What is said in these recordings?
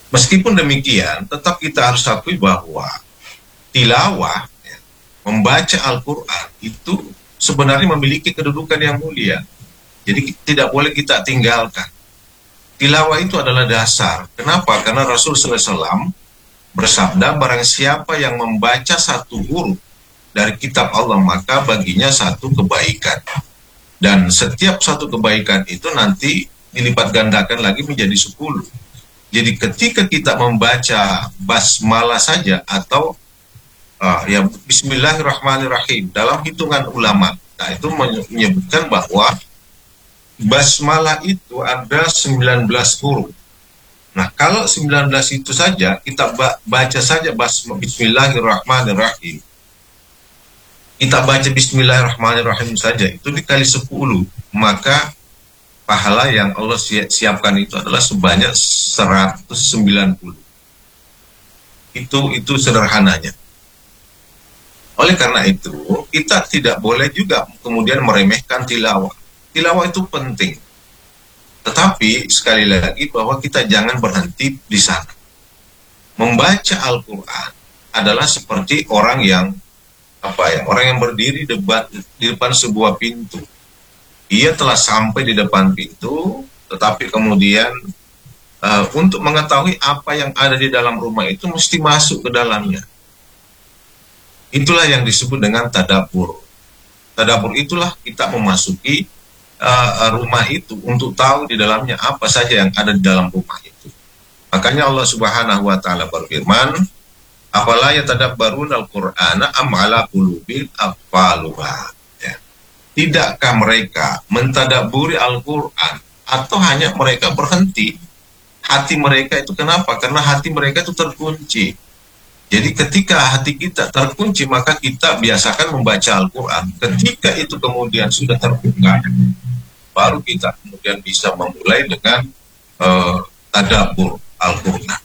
Meskipun demikian, tetap kita harus akui bahwa tilawah, ya, membaca Al-Quran itu sebenarnya memiliki kedudukan yang mulia. Jadi tidak boleh kita tinggalkan. Tilawah itu adalah dasar. Kenapa? Karena Rasul SAW bersabda, barang siapa yang membaca satu huruf dari kitab Allah, maka baginya satu kebaikan. Dan setiap satu kebaikan itu nanti dilipat gandakan lagi menjadi 10. Jadi ketika kita membaca basmalah saja atau ya Bismillahirrahmanirrahim dalam hitungan ulama, nah itu menyebutkan bahwa basmalah itu ada 19 huruf. Nah kalau 19 itu saja kita baca saja Bismillahirrahmanirrahim, kita baca Bismillahirrahmanirrahim saja itu dikali 10, maka pahala yang Allah siapkan itu adalah sebanyak 190. Itu sederhananya. Oleh karena itu, kita tidak boleh juga kemudian meremehkan tilawah. Tilawah itu penting. Tetapi sekali lagi bahwa kita jangan berhenti di sana. Membaca Al-Quran adalah seperti orang yang orang yang berdiri di depan sebuah pintu. Ia telah sampai di depan pintu, tetapi kemudian untuk mengetahui apa yang ada di dalam rumah itu mesti masuk ke dalamnya. Itulah yang disebut dengan tadabbur. Tadabbur itulah kita memasuki rumah itu untuk tahu di dalamnya apa saja yang ada di dalam rumah itu. Makanya Allah Subhanahu wa taala berfirman, "Afala yatadabbaruna al-Qur'ana am 'ala qulubin aqfaluha." Tidakkah mereka mentadabburi Al-Quran atau hanya mereka berhenti? Hati mereka itu kenapa? Karena hati mereka itu terkunci. Jadi ketika hati kita terkunci, maka kita biasakan membaca Al-Quran. Ketika itu kemudian sudah terbuka, baru kita kemudian bisa memulai dengan tadabbur Al-Quran.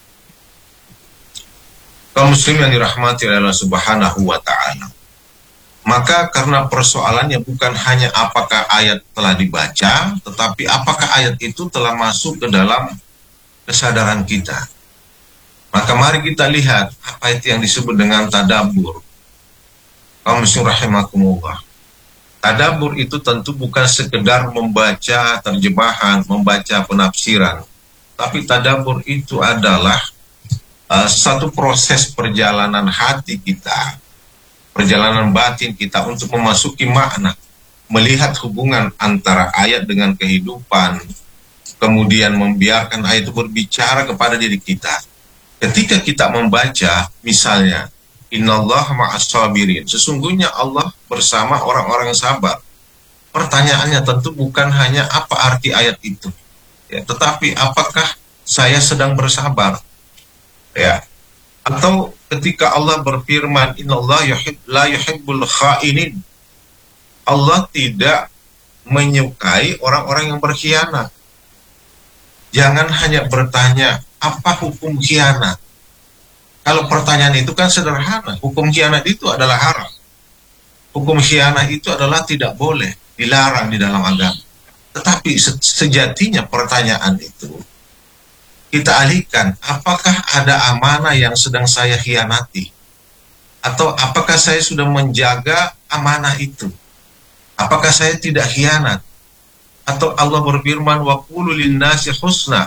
Kaum muslim yang dirahmati oleh Allah Subhanahu wa ta'ala, maka karena persoalannya bukan hanya apakah ayat telah dibaca, tetapi apakah ayat itu telah masuk ke dalam kesadaran kita. Maka mari kita lihat apa itu yang disebut dengan tadabbur. Kaum muslim rahimakumullah. Tadabbur itu tentu bukan sekedar membaca terjemahan, membaca penafsiran. Tapi tadabbur itu adalah satu proses perjalanan hati kita, perjalanan batin kita untuk memasuki makna, melihat hubungan antara ayat dengan kehidupan, kemudian membiarkan ayat itu berbicara kepada diri kita. Ketika kita membaca, misalnya, Innallaha ma'as sabirin, sesungguhnya Allah bersama orang-orang yang sabar. Pertanyaannya tentu bukan hanya apa arti ayat itu, ya, tetapi apakah saya sedang bersabar, ya? Atau ketika Allah berfirman, Innallaha la yuhibbul kha'inin, Allah tidak menyukai orang-orang yang berkhianat. Jangan hanya bertanya, apa hukum khianat? Kalau pertanyaan itu kan sederhana, hukum khianat itu adalah haram. Hukum khianat itu adalah tidak boleh, dilarang di dalam agama. Tetapi sejatinya pertanyaan itu kita alihkan, apakah ada amanah yang sedang saya khianati? Atau apakah saya sudah menjaga amanah itu? Apakah saya tidak khianat? Atau Allah berfirman, wa qulu linnasi husna,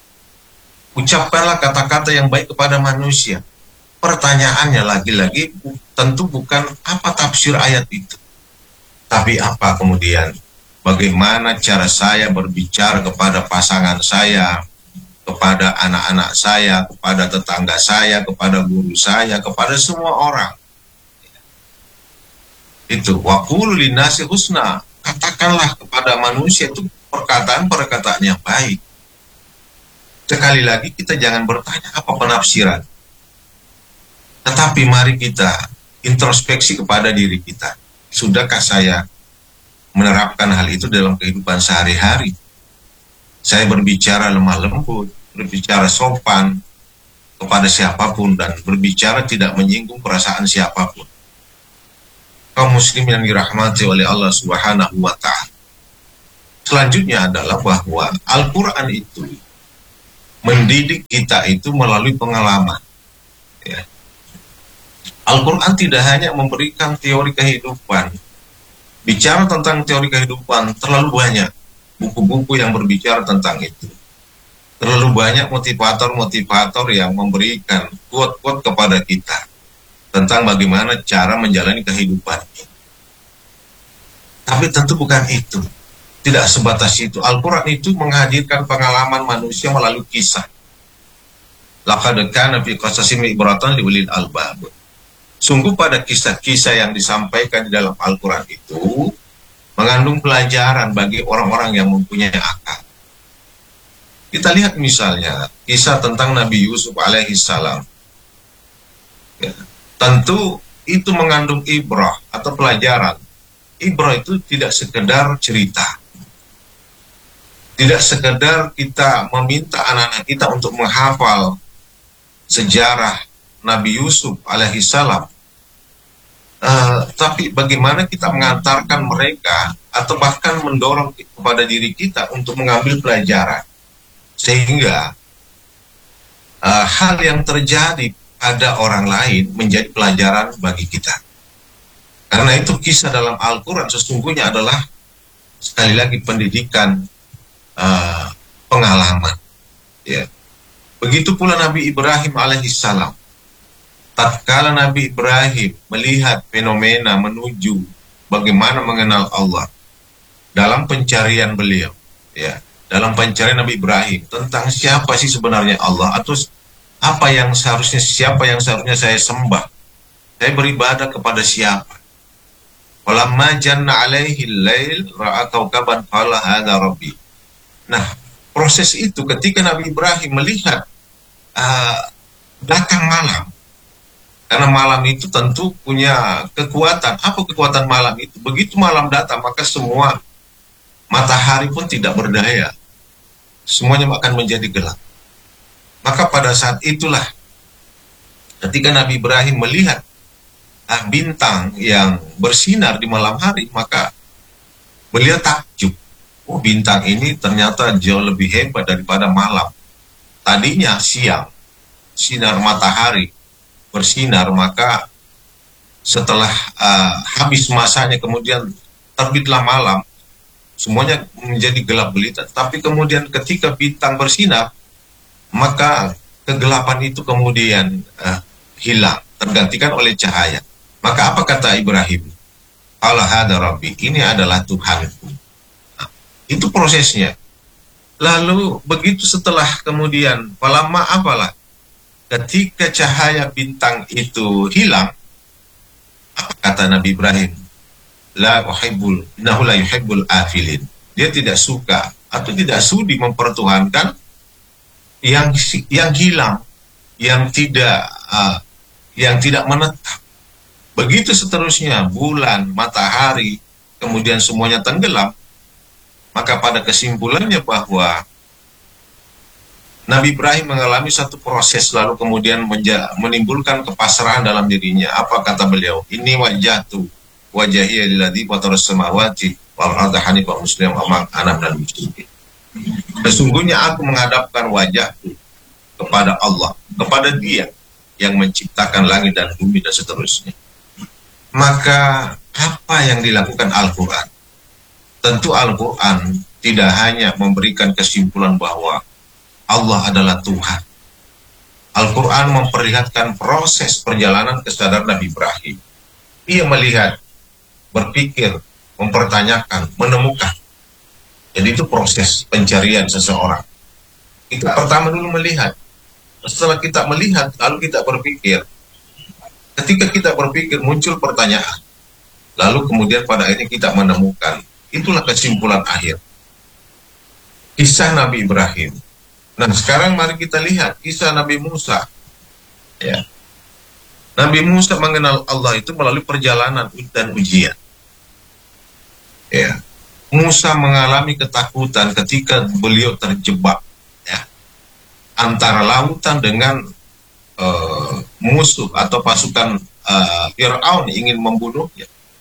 ucapkanlah kata-kata yang baik kepada manusia. Pertanyaannya lagi-lagi tentu bukan apa tafsir ayat itu, tapi apa kemudian bagaimana cara saya berbicara kepada pasangan saya, kepada anak-anak saya, kepada tetangga saya, kepada guru saya, kepada semua orang. Itu wa qulu linnasi husna, katakanlah kepada manusia itu perkataan-perkataan yang baik. Sekali lagi kita jangan bertanya apa penafsiran, tetapi mari kita introspeksi kepada diri kita. Sudahkah saya menerapkan hal itu dalam kehidupan sehari-hari? Saya berbicara lemah lembut, berbicara sopan kepada siapapun, dan berbicara tidak menyinggung perasaan siapapun. Kaum muslim yang dirahmati oleh Allah Subhanahu wa ta'ala. Selanjutnya adalah bahwa Al-Quran itu mendidik kita itu melalui pengalaman. Ya. Al-Quran tidak hanya memberikan teori kehidupan. Bicara tentang teori kehidupan terlalu banyak buku-buku yang berbicara tentang itu. Terlalu banyak motivator-motivator yang memberikan quote-quote kepada kita tentang bagaimana cara menjalani kehidupan. Tapi tentu bukan itu. Tidak sebatas itu. Al-Quran itu menghadirkan pengalaman manusia melalui kisah. Laqad kana fi qasasihim ibratan liulil albab. Sungguh pada kisah-kisah yang disampaikan di dalam Al-Quran itu mengandung pelajaran bagi orang-orang yang mempunyai akal. Kita lihat misalnya kisah tentang Nabi Yusuf alaihissalam. Ya, tentu itu mengandung ibrah atau pelajaran. Ibrah itu tidak sekedar cerita. Tidak sekedar kita meminta anak-anak kita untuk menghafal sejarah Nabi Yusuf alaihissalam, tapi bagaimana kita mengantarkan mereka atau bahkan mendorong kepada diri kita untuk mengambil pelajaran, sehingga hal yang terjadi pada orang lain menjadi pelajaran bagi kita. Karena itu kisah dalam Al-Quran sesungguhnya adalah sekali lagi pendidikan, pengalaman. Ya. Begitu pula Nabi Ibrahim alaihissalam. Tatkala Nabi Ibrahim melihat fenomena menuju bagaimana mengenal Allah dalam pencarian beliau, ya, dalam pencarian Nabi Ibrahim tentang siapa sih sebenarnya Allah, atau apa yang siapa yang seharusnya saya sembah, saya beribadah kepada siapa. Walamma janna alaihi lail ra'a kaukaban qala hadza rabbi. Nah, proses itu ketika Nabi Ibrahim melihat datang malam. Karena malam itu tentu punya kekuatan. Apa kekuatan malam itu? Begitu malam datang, maka semua matahari pun tidak berdaya. Semuanya akan menjadi gelap. Maka pada saat itulah, ketika Nabi Ibrahim melihat bintang yang bersinar di malam hari, maka beliau takjub. Oh, bintang ini ternyata jauh lebih hebat daripada malam. Tadinya siang, sinar matahari bersinar, maka setelah habis masanya kemudian terbitlah malam, semuanya menjadi gelap gelita. Tapi kemudian ketika bintang bersinar, maka kegelapan itu kemudian hilang, tergantikan oleh cahaya. Maka apa kata Ibrahim? Allah hadza rabbi, ini adalah Tuhanku. Nah, itu prosesnya. Lalu begitu setelah kemudian falamma apalah, ketika cahaya bintang itu hilang, apa kata Nabi Ibrahim? La uhibbul, innahu la yuhibbul afilin. Dia tidak suka atau tidak sudi mempertuhankan yang hilang, yang tidak menetap. Begitu seterusnya, bulan, matahari, kemudian semuanya tenggelam, maka pada kesimpulannya bahwa Nabi Ibrahim mengalami satu proses, lalu kemudian menimbulkan kepasrahan dalam dirinya. Apa kata beliau? Ini wajahtu wajahiyya lilladzi fataras samawati wal arda hanifan musliman wa ma ana minal musyrikin. Sesungguhnya aku menghadapkan wajahku kepada Allah, kepada Dia yang menciptakan langit dan bumi dan seterusnya. Maka apa yang dilakukan Al-Quran? Tentu Al-Quran tidak hanya memberikan kesimpulan bahwa Allah adalah Tuhan. Al-Quran memperlihatkan proses perjalanan kesadaran Nabi Ibrahim. Ia melihat, berpikir, mempertanyakan, menemukan. Jadi itu proses pencarian seseorang. Kita pertama dulu melihat. Setelah kita melihat, lalu kita berpikir. Ketika kita berpikir, muncul pertanyaan. Lalu kemudian pada akhirnya kita menemukan. Itulah kesimpulan akhir. Kisah Nabi Ibrahim. Nah, sekarang mari kita lihat kisah Nabi Musa. Ya. Nabi Musa mengenal Allah itu melalui perjalanan dan ujian. Ya. Musa mengalami ketakutan ketika beliau terjebak, ya, antara lautan dengan musuh atau pasukan Fir'aun ingin membunuhnya.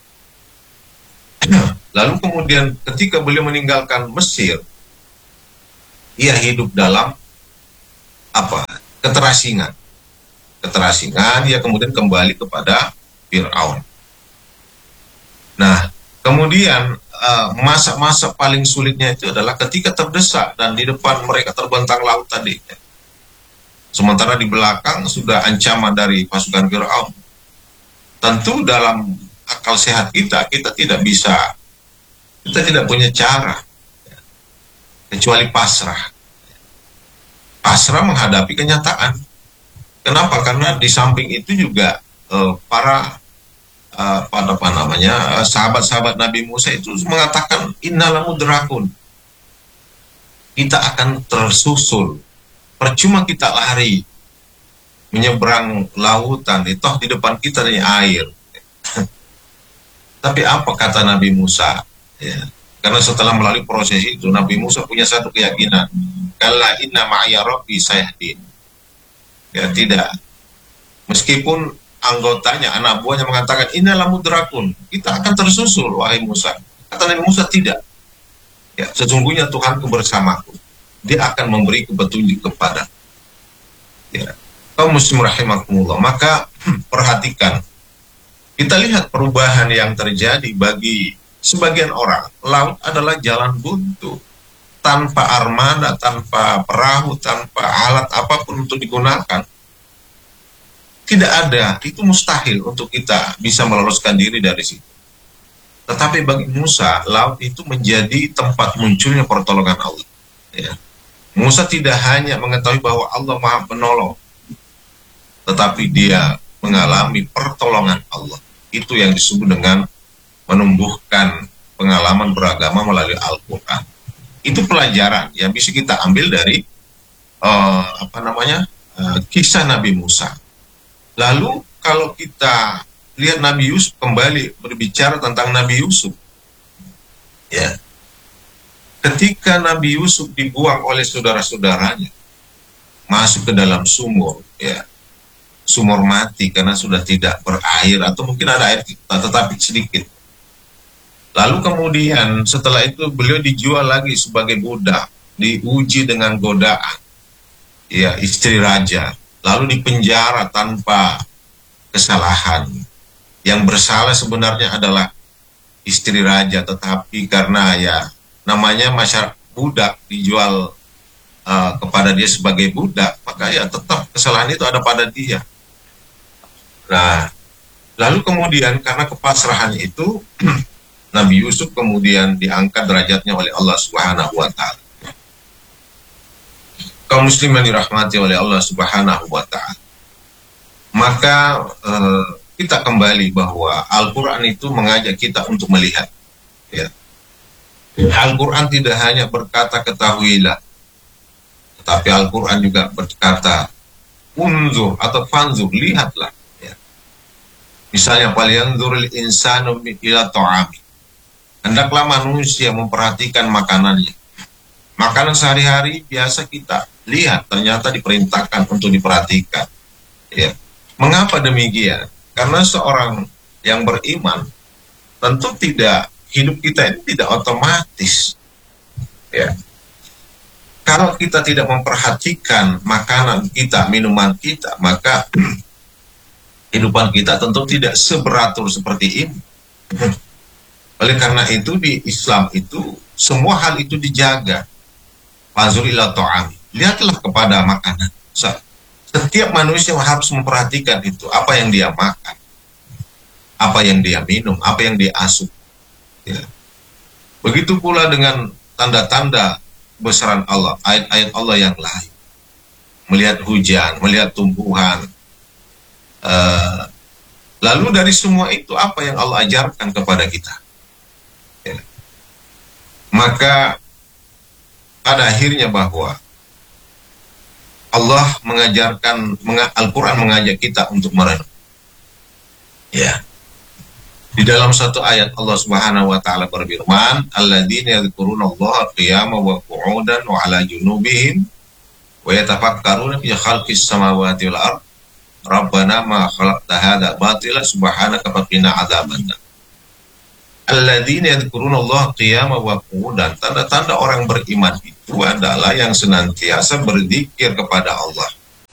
Lalu kemudian ketika beliau meninggalkan Mesir, ia hidup dalam apa? Keterasingan, dia kemudian kembali kepada Fir'aun. Nah, kemudian masa-masa paling sulitnya itu adalah ketika terdesak dan di depan mereka terbentang laut tadi. Sementara di belakang sudah ancaman dari pasukan Fir'aun. Tentu dalam akal sehat kita tidak punya cara kecuali pasrah. Pasrah menghadapi kenyataan. Kenapa? Karena di samping itu juga para sahabat-sahabat Nabi Musa itu mengatakan innalamudrakun. Kita akan tersusul. Percuma kita lari menyeberang lautan, itu di depan kita ada air. Tapi apa kata Nabi Musa? Ya. Karena setelah melalui proses itu, Nabi Musa punya satu keyakinan. Kalla inna ma'ya rabbi sayahdin. Ya tidak. Meskipun anggotanya, anak buahnya mengatakan innalah mudrakun, kita akan tersusul wahai Musa. Kata Nabi Musa tidak. Ya, sesungguhnya Tuhanku bersamaku. Dia akan memberi petunjuk kepada. Ya. Kaum muslim rahimakumullah. Maka perhatikan. Kita lihat perubahan yang terjadi bagi sebagian orang. Laut adalah jalan buntu. Tanpa armada, tanpa perahu, tanpa alat apapun untuk digunakan. Tidak ada, itu mustahil untuk kita bisa meloloskan diri dari situ. Tetapi bagi Musa, laut itu menjadi tempat munculnya pertolongan Allah. Ya. Musa tidak hanya mengetahui bahwa Allah Maha Penolong, tetapi dia mengalami pertolongan Allah. Itu yang disebut dengan menumbuhkan pengalaman beragama melalui Al-Quran. Itu pelajaran yang bisa kita ambil dari kisah Nabi Musa. Lalu kalau kita lihat Nabi Yusuf, kembali berbicara tentang Nabi Yusuf, ya, ketika Nabi Yusuf dibuang oleh saudara-saudaranya masuk ke dalam sumur, ya, sumur mati karena sudah tidak berair atau mungkin ada air tetapi sedikit. Lalu kemudian setelah itu beliau dijual lagi sebagai budak, diuji dengan godaan, ya, istri raja, lalu dipenjara tanpa kesalahan. Yang bersalah sebenarnya adalah istri raja, tetapi karena ya namanya masyarakat budak dijual kepada dia sebagai budak, maka ya tetap kesalahan itu ada pada dia. Nah, lalu kemudian karena kepasrahan itu Nabi Yusuf kemudian diangkat derajatnya oleh Allah Subhanahu wa Ta'ala. Kaum muslimin dirahmati oleh Allah Subhanahu wa Ta'ala. Maka kita kembali bahwa Al-Quran itu mengajak kita untuk melihat. Ya. Al-Quran tidak hanya berkata ketahuilah, tetapi Al-Quran juga berkata unzur atau fanzur, lihatlah. Ya. Misalnya falyanzuril insanu ila ta'ami. Hendaklah manusia memperhatikan makanannya. Makanan sehari-hari biasa kita lihat, ternyata diperintahkan untuk diperhatikan. Ya. Mengapa demikian? Karena seorang yang beriman tentu hidup kita ini tidak otomatis. Ya. Kalau kita tidak memperhatikan makanan kita, minuman kita, maka kehidupan kita tentu tidak seberatur seperti ini. Oleh karena itu di Islam itu semua hal itu dijaga. Fanzur ila ta'ami. Lihatlah kepada makanan. Setiap manusia harus memperhatikan itu, apa yang dia makan, apa yang dia minum, apa yang dia asup. Ya. Begitu pula dengan tanda-tanda kebesaran Allah, ayat-ayat Allah yang lain. Melihat hujan, melihat tumbuhan. Lalu dari semua itu apa yang Allah ajarkan kepada kita? Ya. Maka pada akhirnya bahwa Allah mengajarkan, Al-Quran mengajak kita untuk merenung. Ya. Di dalam satu ayat Allah Subhanahu wa Ta'ala berfirman, alladzina yadhkurunallaha qiyaman wa qu'udan wa 'ala junubihim wa yatafakkaruna fi khalqis samawati wal ardh rabbana ma khalaqta hadza batila subhanaka faqina adzabannar. Alladzina yadhkurunallaha qiyaman wa qu'udan, tanda-tanda orang beriman itu itu adalah yang senantiasa berzikir kepada Allah.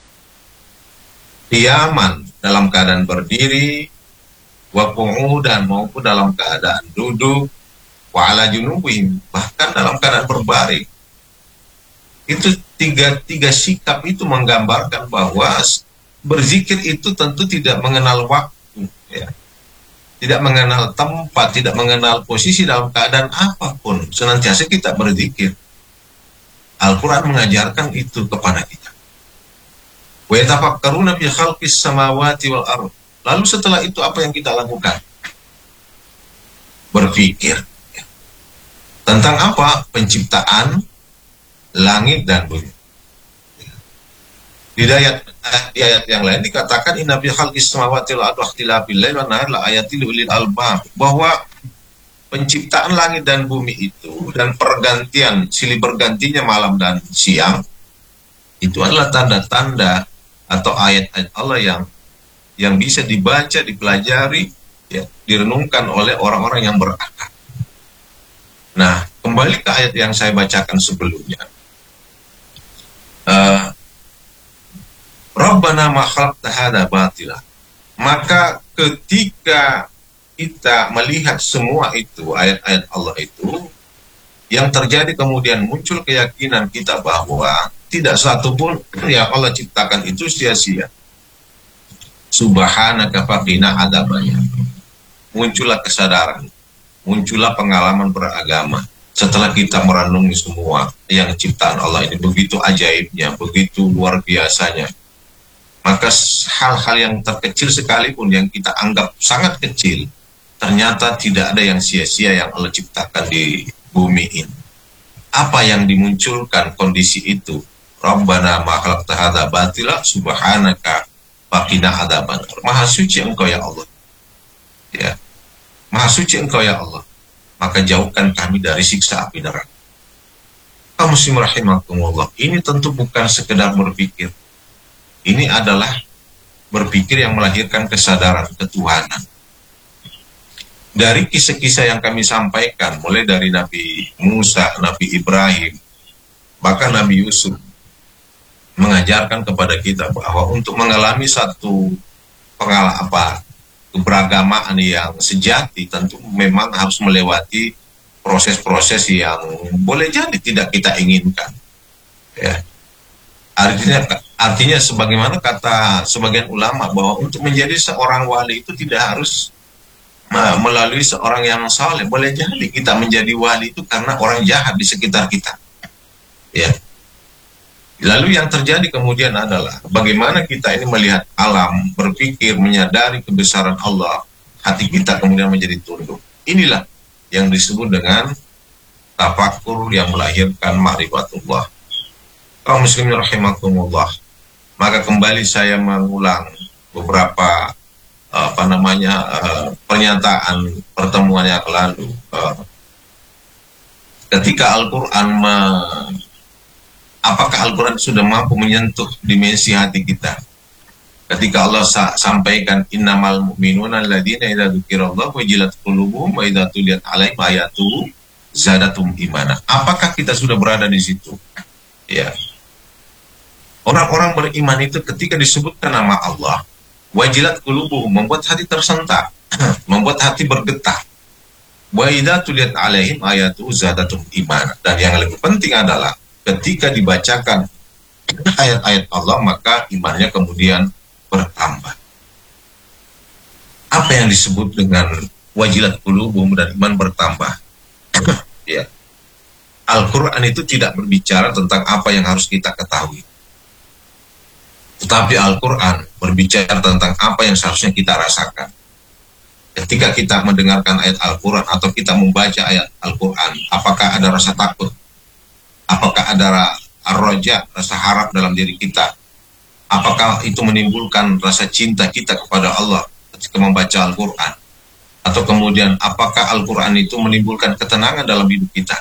Qiyaman, dalam keadaan berdiri, wa qu'udan, maupun dalam keadaan duduk, wa ala junubihim, bahkan dalam keadaan berbaring. Itu tiga sikap itu menggambarkan bahwa berzikir itu tentu tidak mengenal waktu, ya. Tidak mengenal tempat, tidak mengenal posisi dalam keadaan apapun. Senantiasa kita berzikir. Al-Quran mengajarkan itu kepada kita. Wa yatafakkaruna fi khalqis samawati wal ardh. Lalu setelah itu apa yang kita lakukan? Berpikir. Tentang apa? Penciptaan langit dan bumi. Di ayat yang lain dikatakan inna fi khalqis samawati wal ardi ikhtilafil laili wan nahari la ayatil lil albab, bahwa penciptaan langit dan bumi itu dan pergantian silih bergantinya malam dan siang itu adalah tanda-tanda atau ayat-ayat Allah yang bisa dibaca, dipelajari, ya, direnungkan oleh orang-orang yang berakal. Nah, kembali ke ayat yang saya bacakan sebelumnya. Rabbana ma khalaqta hadza batila. Maka ketika kita melihat semua itu, ayat-ayat Allah itu, yang terjadi kemudian muncul keyakinan kita bahwa tidak satu pun yang Allah ciptakan itu sia-sia. Subhanaka faqina adzabannar. Muncullah kesadaran, muncullah pengalaman beragama. Setelah kita merenungi semua yang ciptaan Allah ini begitu ajaibnya, begitu luar biasanya, maka hal-hal yang terkecil sekalipun yang kita anggap sangat kecil, ternyata tidak ada yang sia-sia yang Allah ciptakan di bumi ini. Apa yang dimunculkan kondisi itu? Rabbana ma khalaqta hadza batila subhanaka faqina adzabannar. Maha suci Engkau ya Allah. Ya. Maha suci Engkau ya Allah. Maka jauhkan kami dari siksa api neraka. Kaum muslimin rahimakumullah. Ini tentu bukan sekedar berpikir. Ini adalah berpikir yang melahirkan kesadaran ketuhanan. Dari kisah-kisah yang kami sampaikan, mulai dari Nabi Musa, Nabi Ibrahim, bahkan Nabi Yusuf, mengajarkan kepada kita bahwa untuk mengalami satu keberagamaan yang sejati, tentu memang harus melewati proses-proses yang boleh jadi tidak kita inginkan. Ya. Artinya sebagaimana kata sebagian ulama bahwa untuk menjadi seorang wali itu tidak harus melalui seorang yang saleh. Boleh jadi kita menjadi wali itu karena orang jahat di sekitar kita. Ya. Lalu yang terjadi kemudian adalah bagaimana kita ini melihat alam, berpikir, menyadari kebesaran Allah, hati kita kemudian menjadi tunduk. Inilah yang disebut dengan tafakkur yang melahirkan ma'rifatullah. Kaum muslimin rahimakumullah. Maka kembali saya mengulang beberapa pernyataan pertemuan yang lalu. Ketika Al-Quran apakah Al-Quran sudah mampu menyentuh dimensi hati kita? Ketika Allah sampaikan innamal mu'minuna alladzina idza dzukirallahu wajilat qulubuhum wa idza tuliyat 'alaihim ayatuhu zadatum imana. Apakah kita sudah berada di situ? Ya. Orang-orang beriman itu ketika disebutkan nama Allah, wajilat qulubuhum, membuat hati tersentak, membuat hati bergetar. Wa idza tuliyat 'alaihim ayatuhu zadatum imana. Dan yang lebih penting adalah ketika dibacakan ayat-ayat Allah, maka imannya kemudian bertambah. Apa yang disebut dengan wajilat qulubuhum dan iman bertambah? Ya. Al-Quran itu tidak berbicara tentang apa yang harus kita ketahui. Tetapi Al-Quran berbicara tentang apa yang seharusnya kita rasakan. Ketika kita mendengarkan ayat Al-Quran atau kita membaca ayat Al-Quran, apakah ada rasa takut? Apakah ada ar-raja, rasa harap dalam diri kita? Apakah itu menimbulkan rasa cinta kita kepada Allah ketika membaca Al-Quran? Atau kemudian apakah Al-Quran itu menimbulkan ketenangan dalam hidup kita?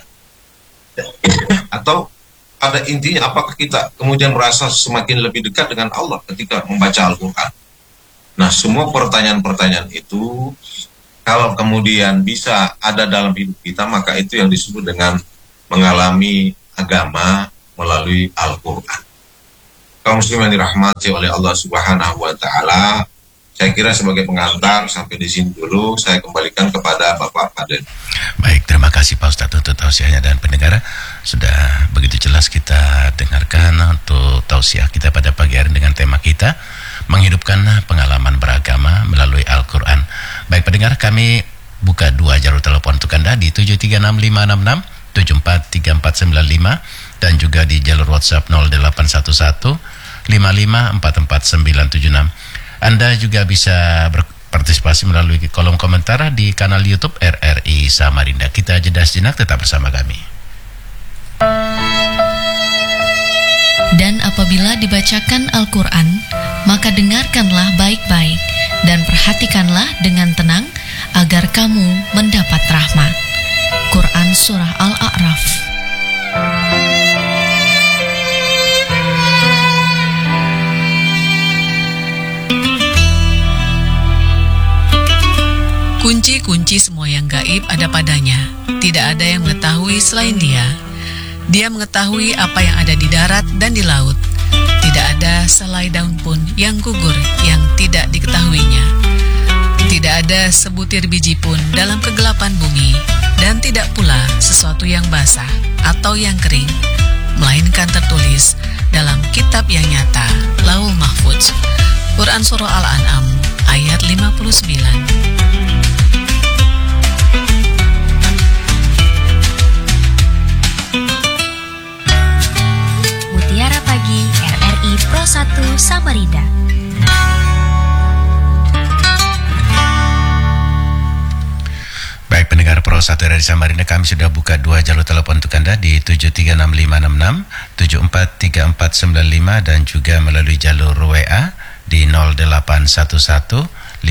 Atau pada intinya apakah kita kemudian merasa semakin lebih dekat dengan Allah ketika membaca Al-Quran? Nah, semua pertanyaan-pertanyaan itu kalau kemudian bisa ada dalam hidup kita, maka itu yang disebut dengan mengalami agama melalui Al-Quran. Kaum muslimin dirahmati oleh Allah Subhanahu wa Ta'ala, saya kira sebagai pengantar sampai di sini dulu, saya kembalikan kepada Bapak Fadil. Baik, terima kasih Pak Ustadz untuk tausiahnya, dan pendengar sudah begitu jelas kita dengarkan untuk tausiah kita pada pagi hari dengan tema kita menghidupkan pengalaman beragama melalui Al-Quran. Baik pendengar, kami buka 2 jalur telepon untuk Anda di 736566 743495 dan juga di jalur WhatsApp 0811 5544976. Anda juga bisa berpartisipasi melalui kolom komentar di kanal YouTube RRI Samarinda. Kita jeda sejenak, tetap bersama kami. Dan apabila dibacakan Al-Quran, maka dengarkanlah baik-baik dan perhatikanlah dengan tenang agar kamu mendapat rahmat. Quran Surah Al-A'raf. Kunci-kunci semua yang gaib ada padanya. Tidak ada yang mengetahui selain Dia. Dia mengetahui apa yang ada di darat dan di laut. Tidak ada selai daun pun yang gugur yang tidak diketahuinya. Tidak ada sebutir biji pun dalam kegelapan bumi, dan tidak pula sesuatu yang basah atau yang kering, melainkan tertulis dalam kitab yang nyata, Lauhul Mahfuz. Quran Surah Al-An'am ayat 59. Mutiara Pagi RRI Pro 1 Samarinda. Baik pendengar Pro 1 RRI Samarinda, kami sudah buka 2 jalur telepon untuk Anda di 736566 743495 dan juga melalui jalur WA di 0811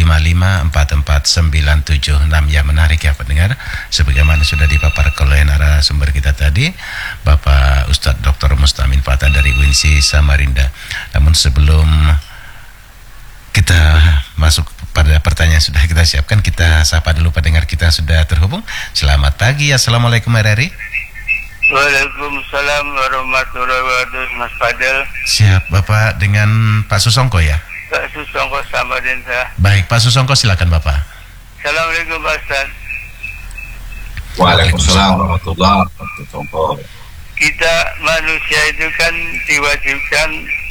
5544976. Ya, menarik ya pendengar, sebagaimana sudah dipaparkan oleh narasumber kita tadi, Bapak Ustadz Dr. Mustamin Fatah dari UINSI Samarinda. Namun sebelum kita masuk pada pertanyaan yang sudah kita siapkan, kita sapa dulu pendengar kita yang sudah terhubung. Selamat pagi, Assalamualaikum RRI. Waalaikumsalam warahmatullahi wabarakatuh, Mas Fadil. Siap, Bapak dengan Pak Susongko ya? Pak Susongko Samarinda. Baik, Pak Susongko silakan Bapak. Assalamualaikum Pak Ustaz. Waalaikumsalam warahmatullahi wabarakatuh. Kita manusia itu kan diwajibkan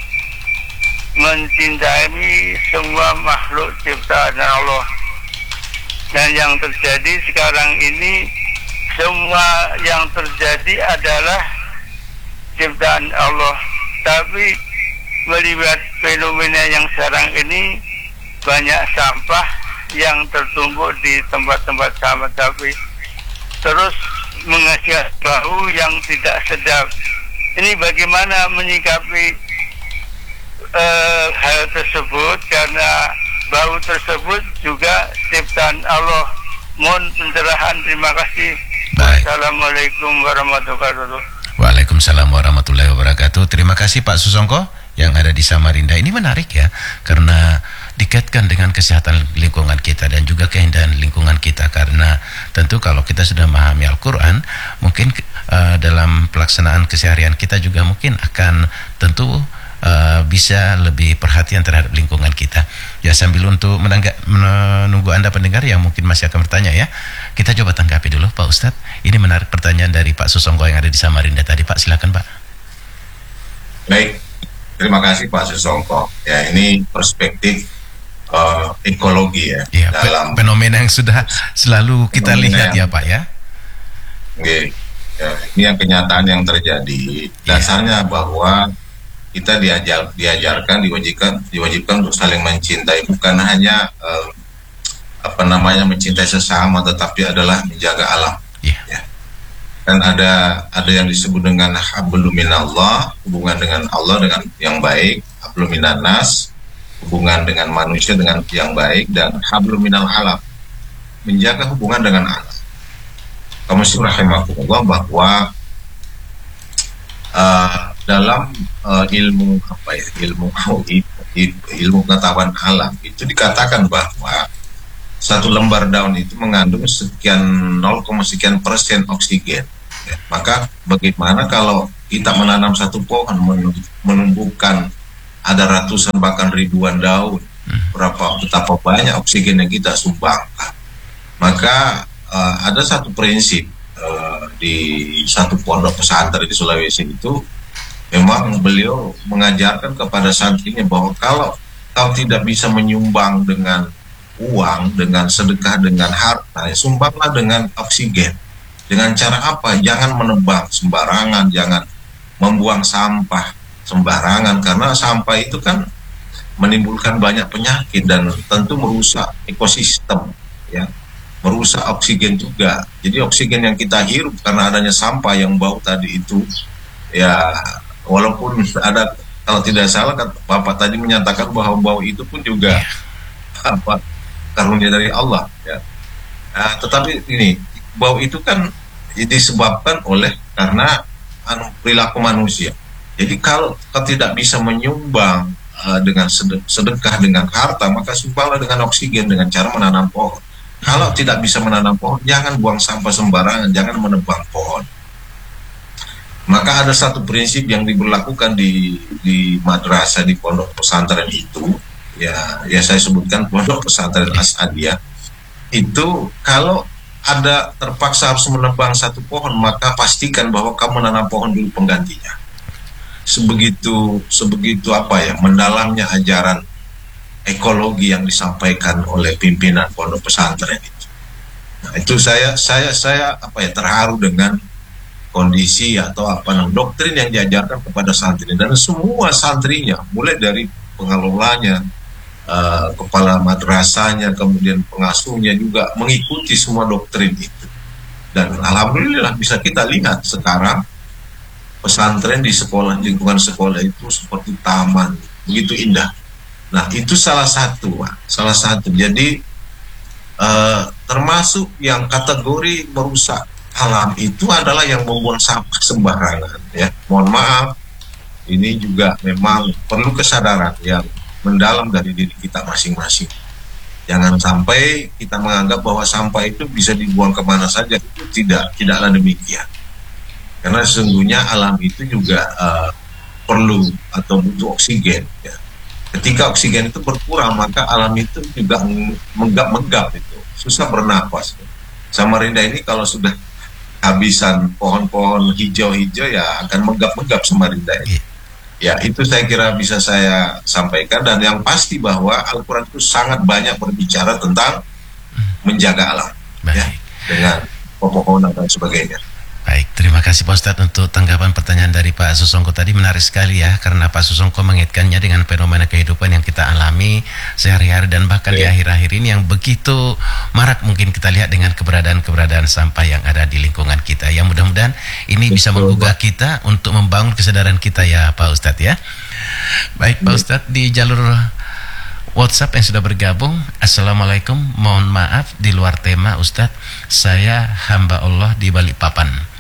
mencintai semua makhluk ciptaan Allah. Dan yang terjadi sekarang ini, semua yang terjadi adalah ciptaan Allah. Tapi melihat fenomena yang sekarang ini, banyak sampah yang tertumpuk di tempat-tempat sampah, tapi terus menghasilkan bau yang tidak sedap. Ini bagaimana menyikapi hal tersebut, karena bau tersebut juga ciptaan Allah. Mohon pencerahan, terima kasih. Baik. Assalamualaikum warahmatullahi wabarakatuh. Waalaikumsalam warahmatullahi wabarakatuh. Terima kasih Pak Susongko yang ada di Samarinda. Ini menarik ya, karena dikaitkan dengan kesehatan lingkungan kita dan juga keindahan lingkungan kita. Karena tentu kalau kita sudah memahami Al-Quran, mungkin dalam pelaksanaan keseharian kita juga mungkin akan tentu bisa lebih perhatian terhadap lingkungan kita. Ya, sambil untuk menunggu Anda pendengar yang mungkin masih akan bertanya ya, kita coba tanggapi dulu Pak Ustadz. Ini menarik pertanyaan dari Pak Susongko yang ada di Samarinda tadi. Pak, silakan Pak. Baik, terima kasih Pak Susongko. Ya, ini perspektif ekologi ya, dalam fenomena yang sudah selalu kita lihat ya Pak ya. Oke. Ya, ini yang kenyataan yang terjadi. Dasarnya bahwa kita diajarkan, diwajibkan untuk saling mencintai, bukan hanya mencintai sesama, tetapi adalah menjaga alam. Ya. Dan ada yang disebut dengan hablum minallah, hubungan dengan Allah dengan yang baik, hablum minannas, hubungan dengan manusia dengan yang baik, dan hablum minal alam, menjaga hubungan dengan alam. Kamu rahimahullah bahwa dalam ilmu pengetahuan alam itu dikatakan bahwa satu lembar daun itu mengandung sekian 0, sekian persen oksigen ya. Maka bagaimana kalau kita menanam satu pohon menumbuhkan ada ratusan bahkan ribuan daun, betapa banyak oksigen yang kita sumbangkan. Maka ada satu prinsip di satu pondok pesantren di Sulawesi itu, memang beliau mengajarkan kepada santrinya bahwa kalau kau tidak bisa menyumbang dengan uang, dengan sedekah, dengan harta, ya sumbanglah dengan oksigen. Dengan cara apa? Jangan menebang sembarangan, jangan membuang sampah sembarangan, karena sampah itu kan menimbulkan banyak penyakit dan tentu merusak ekosistem, ya, merusak oksigen juga. Jadi oksigen yang kita hirup karena adanya sampah yang bau tadi itu, ya walaupun ada, kalau tidak salah kan Bapak tadi menyatakan bahwa bau itu pun juga karunia dari Allah, ya. Tetapi ini bau itu kan disebabkan oleh karena perilaku manusia. Jadi kalau tidak bisa menyumbang dengan sedekah, dengan harta, maka sumbanglah dengan oksigen dengan cara menanam pohon. Kalau tidak bisa menanam pohon, jangan buang sampah sembarangan, jangan menebang pohon. Maka ada satu prinsip yang diberlakukan di madrasah, di pondok pesantren itu, ya saya sebutkan pondok pesantren Asadiyah itu, kalau ada terpaksa harus menebang satu pohon, maka pastikan bahwa kamu menanam pohon dulu penggantinya. Sebegitu apa ya, mendalamnya ajaran ekologi yang disampaikan oleh pimpinan pondok pesantren itu. Nah, itu saya terharu dengan kondisi atau doktrin yang diajarkan kepada santri, dan semua santrinya, mulai dari pengelolanya, kepala madrasahnya, kemudian pengasuhnya juga mengikuti semua doktrin itu. Dan alhamdulillah bisa kita lihat sekarang pesantren di sekolah, lingkungan sekolah itu seperti taman, begitu indah. Nah itu salah satu. Jadi termasuk yang kategori merusak alam itu adalah yang membuang sampah sembarangan, ya. Mohon maaf, ini juga memang perlu kesadaran yang mendalam dari diri kita masing-masing. Jangan sampai kita menganggap bahwa sampah itu bisa dibuang kemana saja. Itu tidaklah demikian. Karena sesungguhnya alam itu juga perlu atau butuh oksigen, ya. Ketika oksigen itu berkurang, maka alam itu juga menggap-menggap, itu susah bernapas. Samarinda ini kalau sudah habisan pohon-pohon hijau-hijau, ya akan menggap-menggap Samarinda ini. Ya, itu saya kira bisa saya sampaikan. Dan yang pasti bahwa Al-Quran itu sangat banyak berbicara tentang menjaga alam, ya, dengan pepohonan dan sebagainya. Baik, terima kasih Pak Ustadz untuk tanggapan pertanyaan dari Pak Susongko tadi. Menarik sekali ya, karena Pak Susongko mengaitkannya dengan fenomena kehidupan yang kita alami sehari-hari dan bahkan di akhir-akhir ini yang begitu marak mungkin kita lihat dengan keberadaan sampah yang ada di lingkungan kita. Yang mudah-mudahan ini bisa menggugah kita untuk membangun kesadaran kita ya Pak Ustadz ya. Baik Pak Ustadz, di jalur WhatsApp yang sudah bergabung, Assalamualaikum, mohon maaf di luar tema Ustadz, saya hamba Allah di Balikpapan.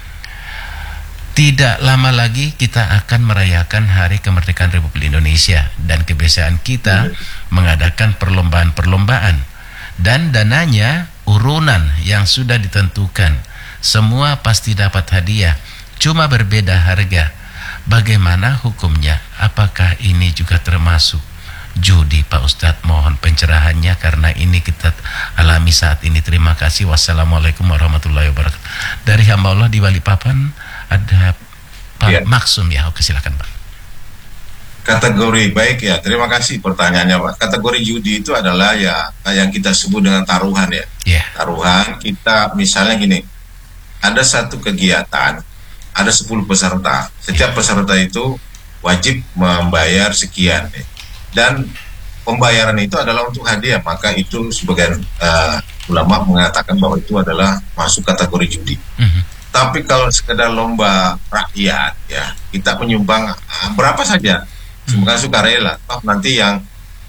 Tidak lama lagi kita akan merayakan Hari Kemerdekaan Republik Indonesia, dan kebiasaan kita mengadakan perlombaan-perlombaan dan dananya urunan yang sudah ditentukan. Semua pasti dapat hadiah, cuma berbeda harga. Bagaimana hukumnya? Apakah ini juga termasuk judi Pak Ustadz? Mohon pencerahannya karena ini kita alami saat ini. Terima kasih. Wassalamualaikum warahmatullahi wabarakatuh. Dari hamba Allah di Balikpapan ada Pak Maksum ya. Oke, silakan Pak. Kategori, baik ya, terima kasih pertanyaannya Pak. Kategori judi itu adalah ya yang kita sebut dengan taruhan ya. Taruhan kita misalnya gini, ada satu kegiatan, ada 10 peserta. Setiap peserta itu wajib membayar sekian ya. Dan pembayaran itu adalah untuk hadiah, maka itu sebagian ulama mengatakan bahwa itu adalah masuk kategori judi. Tapi kalau sekedar lomba rakyat ya, kita menyumbang berapa saja, semoga sukarela. Toh nanti yang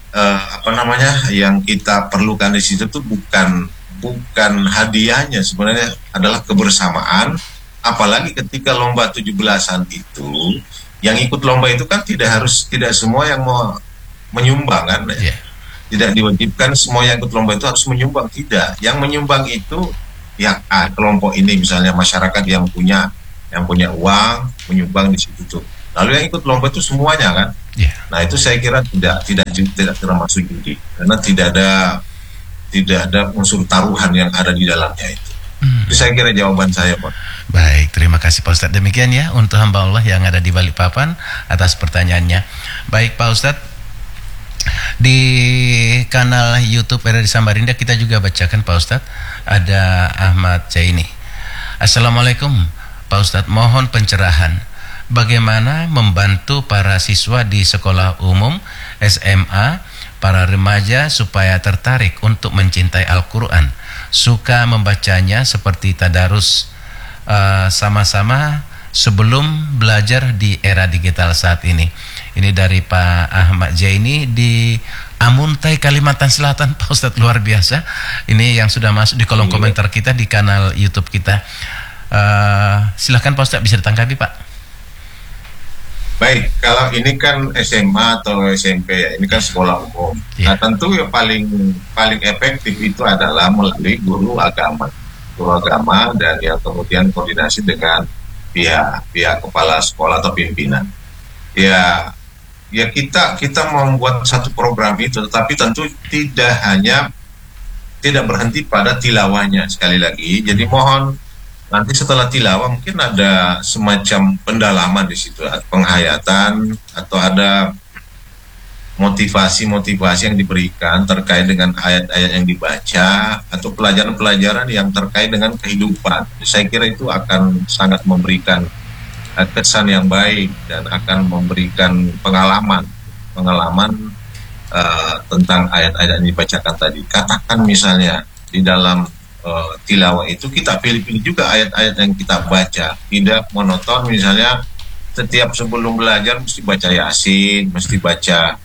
yang kita perlukan di situ tuh bukan hadiahnya, sebenarnya adalah kebersamaan. Apalagi ketika lomba 17-an itu, yang ikut lomba itu kan tidak semua yang mau menyumbang kan, tidak diwajibkan semua yang ikut lomba itu harus menyumbang, tidak. Yang menyumbang itu ya kelompok ini, misalnya masyarakat yang punya yang punya uang menyumbang di situ tuh. Lalu yang ikut lomba itu semuanya kan. Ya. Nah itu saya kira tidak termasuk judi karena tidak ada unsur taruhan yang ada di dalamnya itu. Itu saya kira jawaban saya, Pak. Baik, terima kasih Pak Ustadz. Demikian ya untuk hamba Allah yang ada di Balikpapan atas pertanyaannya. Baik Pak Ustadz, di kanal YouTube RRI Samarinda kita juga bacakan Pak Ustadz. Ada Ahmad Jaini. Assalamualaikum Pak Ustadz, mohon pencerahan bagaimana membantu para siswa di sekolah umum, SMA, para remaja supaya tertarik untuk mencintai Al-Quran, suka membacanya seperti tadarus sama-sama sebelum belajar di era digital saat ini. Ini dari Pak Ahmad Jaini di Amuntai, Kalimantan Selatan. Pak Ustadz, luar biasa. Ini yang sudah masuk di kolom komentar kita di kanal YouTube kita. Silahkan Pak Ustadz, bisa ditanggapi Pak. Baik, kalau ini kan SMA atau SMP ya, ini kan sekolah umum. Nah tentu yang paling efektif itu adalah melalui guru agama dan yang kemudian koordinasi dengan pihak kepala sekolah atau pimpinan. Ya kita membuat satu program itu, tetapi tentu tidak berhenti pada tilawahnya sekali lagi. Jadi mohon nanti setelah tilawah mungkin ada semacam pendalaman di situ, penghayatan atau ada motivasi yang diberikan terkait dengan ayat-ayat yang dibaca atau pelajaran-pelajaran yang terkait dengan kehidupan. Saya kira itu akan sangat memberikan kesan yang baik dan akan memberikan pengalaman tentang ayat-ayat yang dibacakan tadi. Katakan misalnya di dalam tilawah itu kita pilih-pilih juga ayat-ayat yang kita baca, tidak monoton. Misalnya setiap sebelum belajar mesti baca Yasin, mesti baca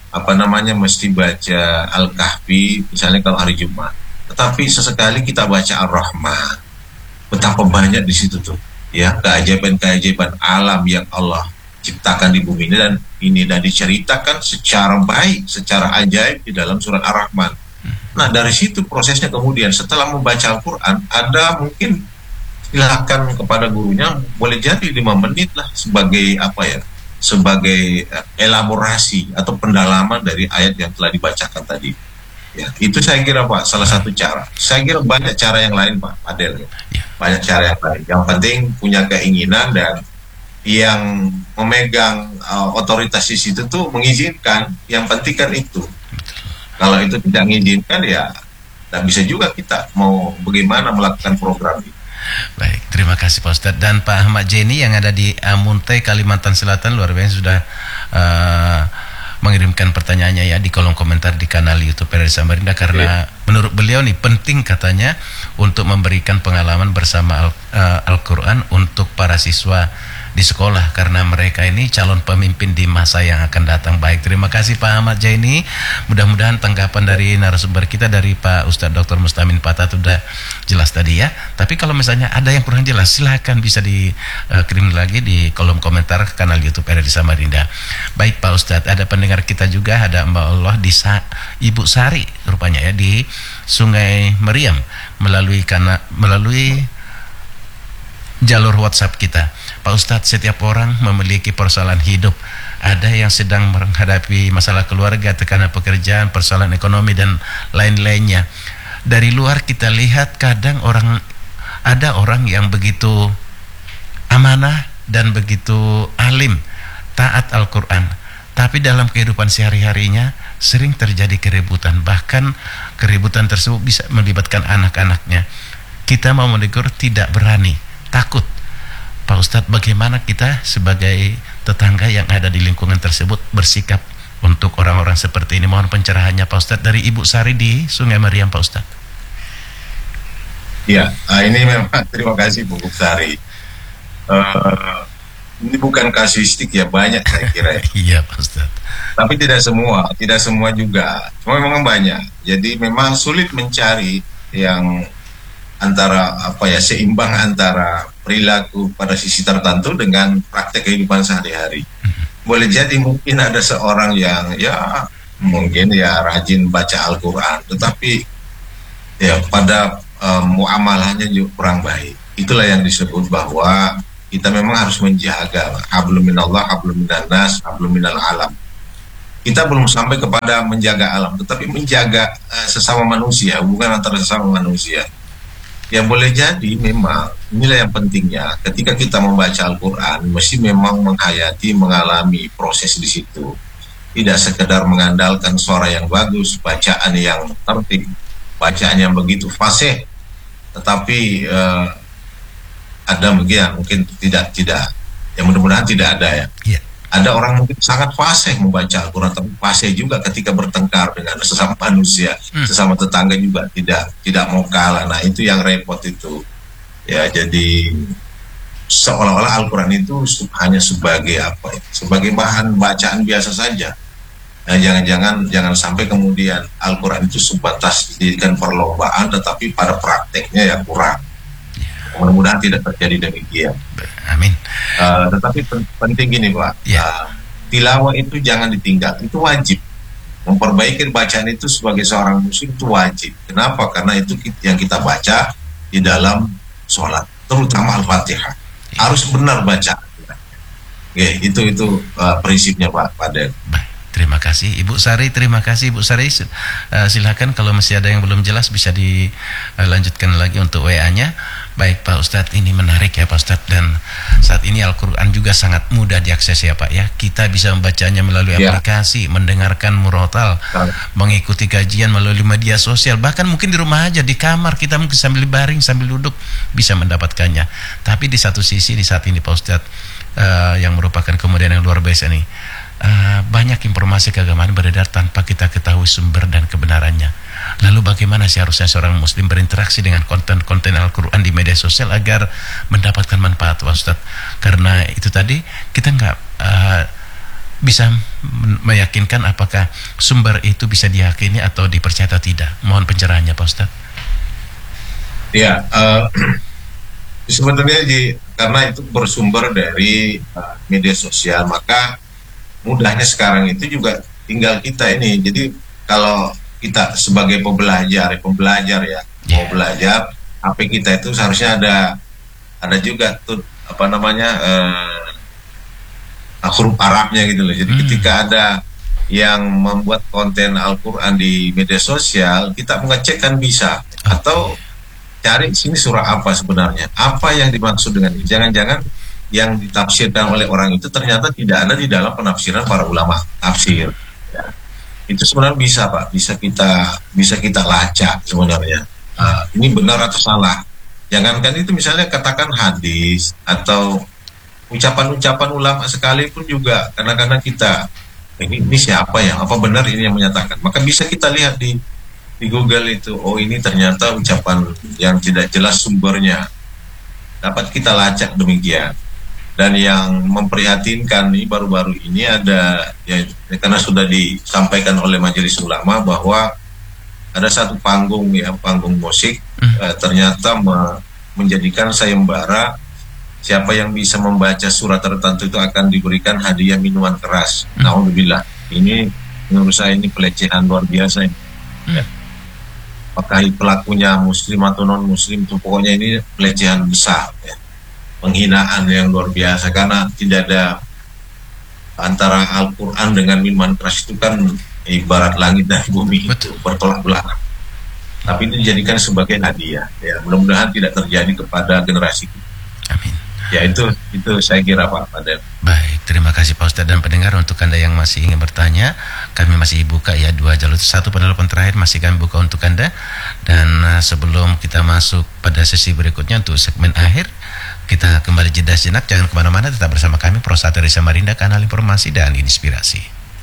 Al-Kahfi misalnya kalau hari Jumat, tetapi sesekali kita baca Ar-Rahman. Betapa banyak di situ tuh ya keajaiban alam yang Allah ciptakan di bumi ini dan diceritakan secara baik, secara ajaib di dalam surat Ar-Rahman. Nah dari situ prosesnya kemudian setelah membaca Al-Quran, ada mungkin silakan kepada gurunya boleh jadi 5 menit lah sebagai elaborasi atau pendalaman dari ayat yang telah dibacakan tadi. Ya, itu saya kira Pak salah satu cara. Saya kira banyak cara yang lain Pak Adel. Banyak cara yang lain. Yang penting punya keinginan dan yang memegang otoritas di situ tuh mengizinkan. Yang penting kan itu. Kalau itu tidak mengizinkan ya tidak bisa juga kita mau bagaimana melakukan program ini. Baik, terima kasih Pak Ustadz. Dan Pak Ahmad Jaini yang ada di Amuntai, Kalimantan Selatan, luar biasa sudah mengirimkan pertanyaannya ya di kolom komentar di kanal YouTube RRI Samarinda, karena menurut beliau nih penting katanya untuk memberikan pengalaman bersama Al-Quran untuk para siswa di sekolah, karena mereka ini calon pemimpin di masa yang akan datang. Baik, terima kasih Pak Ahmad Jaini. Mudah-mudahan tanggapan dari narasumber kita, dari Pak Ustadz Dr. Mustamin Patat sudah jelas tadi ya. Tapi kalau misalnya ada yang kurang jelas, silahkan bisa dikirim lagi di kolom komentar kanal YouTube RRI Samarinda. Baik Pak Ustadz, ada pendengar kita juga, ada Mbak Allah di Ibu Sari rupanya ya, di Sungai Meriam, melalui jalur WhatsApp kita. Pak Ustadz, setiap orang memiliki persoalan hidup. Ada yang sedang menghadapi masalah keluarga, tekanan pekerjaan, persoalan ekonomi dan lain-lainnya. Dari luar kita lihat kadang ada orang yang begitu amanah dan begitu alim, taat Al-Quran, tapi dalam kehidupan sehari-harinya sering terjadi keributan. Bahkan keributan tersebut bisa melibatkan anak-anaknya. Kita mau menegur tidak berani, takut. Pak Ustadz, bagaimana kita sebagai tetangga yang ada di lingkungan tersebut bersikap untuk orang-orang seperti ini? Mohon pencerahannya Pak Ustadz dari Ibu Sari di Sungai Meriam, Pak Ustadz. Ya, ini memang terima kasih Bu Sari. Ini bukan kasuistik ya, banyak saya kira ya. Iya Pak Ustadz. Tapi tidak semua juga. Cuma memang banyak. Jadi memang sulit mencari yang seimbang antara perilaku pada sisi tertentu dengan praktek kehidupan sehari-hari. Boleh jadi mungkin ada seorang yang mungkin rajin baca Al-Quran, tetapi pada muamalahnya juga kurang baik. Itulah yang disebut bahwa kita memang harus menjaga hablum minallah, hablum minannas, hablum minal alam. Kita belum sampai kepada menjaga alam, tetapi menjaga sesama manusia, hubungan antara sesama manusia. Ya boleh jadi memang inilah yang pentingnya. Ketika kita membaca Al-Quran, mesti memang menghayati, mengalami proses di situ. Tidak sekedar mengandalkan suara yang bagus, bacaan yang tertib, bacaan yang begitu fasih, tetapi ada mungkin tidak. Ya mudah-mudahan tidak ada ya. Yeah. Ada orang mungkin sangat fasih membaca Al-Quran, tapi fasih juga ketika bertengkar dengan sesama manusia, sesama tetangga juga tidak mau kalah. Nah itu yang repot itu. Ya jadi seolah-olah Al-Quran itu hanya sebagai sebagai bahan bacaan biasa saja. Nah, jangan sampai kemudian Al-Quran itu sebatas dijadikan perlombaan, tetapi pada prakteknya ya kurang. Mudah-mudahan tidak terjadi demikian. Amin. Tetapi penting gini Pak, tilawah itu jangan ditinggal, itu wajib. Memperbaiki bacaan itu sebagai seorang muslim itu wajib. Kenapa? Karena itu yang kita baca di dalam sholat, terutama Al-Fatihah. Harus benar baca. Oke, itu prinsipnya Pak Fadel. Terima kasih Ibu Sari, terima kasih Ibu Sari. Silakan kalau masih ada yang belum jelas bisa dilanjutkan lagi untuk WA-nya. Baik Pak Ustadz, ini menarik ya Pak Ustadz, dan saat ini Al-Quran juga sangat mudah diakses ya Pak ya. Kita bisa membacanya melalui aplikasi, mendengarkan murotal, mengikuti kajian melalui media sosial, bahkan mungkin di rumah aja, di kamar kita mungkin sambil baring, sambil duduk bisa mendapatkannya. Tapi di satu sisi di saat ini Pak Ustadz, yang merupakan kemudian yang luar biasa nih, banyak informasi keagamaan beredar tanpa kita ketahui sumber dan kebenarannya. Lalu bagaimana seharusnya seorang muslim berinteraksi dengan konten-konten Al-Quran di media sosial agar mendapatkan manfaat Pak Ustadz? Karena itu tadi kita nggak bisa meyakinkan apakah sumber itu bisa diyakini atau dipercaya atau tidak. Mohon pencerahannya Pak Ustadz. Ya, sebenarnya karena itu bersumber dari media sosial, maka mudahnya sekarang itu juga tinggal kita ini. Jadi kalau kita sebagai pembelajar ya, mau belajar, HP kita itu seharusnya ada juga tuh huruf Arabnya gitu loh. Jadi ketika ada yang membuat konten Al-Quran di media sosial, kita mengecek kan bisa, atau cari sini surah apa sebenarnya, apa yang dimaksud dengan ini. Jangan-jangan yang ditafsirkan oleh orang itu ternyata tidak ada di dalam penafsiran para ulama tafsir ya. Itu sebenarnya bisa Pak, bisa kita lacak sebenarnya. Ini benar atau salah. Jangankan itu, misalnya katakan hadis atau ucapan-ucapan ulama sekalipun juga kadang-kadang kita ini siapa ya, apa benar ini yang menyatakan. Maka bisa kita lihat di Google itu, oh ini ternyata ucapan yang tidak jelas sumbernya. Dapat kita lacak demikian. Dan yang memprihatinkan nih baru-baru ini ada ya, karena sudah disampaikan oleh Majelis Ulama bahwa ada satu panggung musik ternyata menjadikan sayembara, siapa yang bisa membaca surat tertentu itu akan diberikan hadiah minuman keras. Alhamdulillah, ini menurut saya ini pelecehan luar biasa ini. Ya. Apakah pelakunya muslim atau non muslim, itu pokoknya ini pelecehan besar ya. Penghinaan yang luar biasa, karena tidak ada antara Al-Quran dengan minuman keras itu kan ibarat langit dan bumi, itu bertolak belakang. Tapi ini dijadikan sebagai hadiah ya, mudah-mudahan tidak terjadi kepada generasi kita. Amin. Ya itu saya kira Pak Fadel. Baik, terima kasih Pak Ustadz. Dan pendengar, untuk Anda yang masih ingin bertanya, kami masih buka ya 2 jalur. Satu penelpon terakhir masih kami buka untuk Anda. Dan sebelum kita masuk pada sesi berikutnya untuk segmen akhir, kita kembali jeda sejenak. Jangan kemana-mana, tetap bersama kami Pro 1 dari Samarinda, kanal informasi dan inspirasi.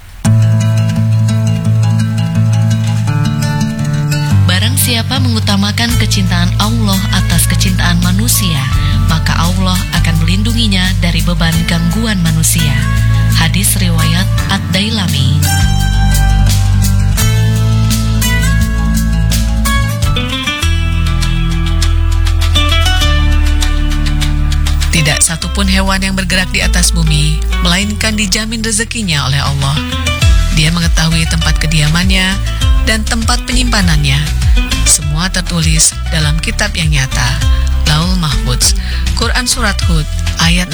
Barang siapa mengutamakan kecintaan Allah atas kecintaan manusia, maka Allah akan melindunginya dari beban gangguan manusia. Hadis riwayat Ad-Dailami. Tidak satupun hewan yang bergerak di atas bumi, melainkan dijamin rezekinya oleh Allah. Dia mengetahui tempat kediamannya dan tempat penyimpanannya. Semua tertulis dalam kitab yang nyata, Laul Mahfudz. Quran Surat Hud ayat